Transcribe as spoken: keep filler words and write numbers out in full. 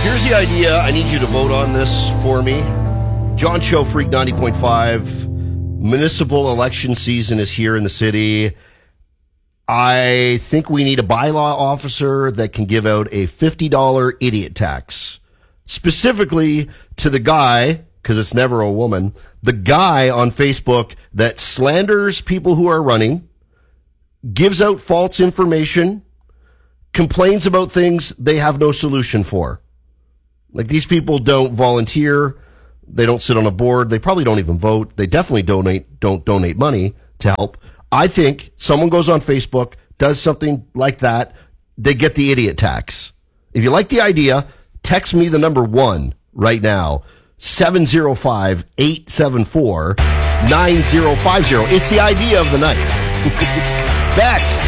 Here's the idea. I need you to vote on this for me. John Show, Freak ninety point five. Municipal election season is here in the city. I think we need a bylaw officer that can give out a fifty dollars idiot tax. Specifically to the guy, because it's never a woman, the guy on Facebook that slanders people who are running, gives out false information, complains about things they have no solution for. Like, these people don't volunteer. They don't sit on a board. They probably don't even vote. They definitely donate, don't donate money to help. I think someone goes on Facebook, does something like that, they get the idiot tax. If you like the idea, text me the number one right now, seven oh five, eight seven four, nine oh five oh. It's the idea of the night. Back.